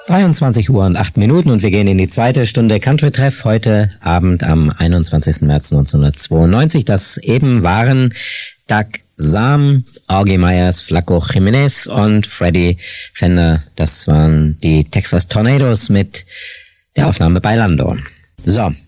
23 Uhr und 8 Minuten und wir gehen in die zweite Stunde Country-Treff heute Abend am 21. März 1992. Das eben waren Doug Sahm, Augie Myers, Flaco Jiménez und Freddie Fender. Das waren die Texas Tornadoes mit der Aufnahme Bailando. So,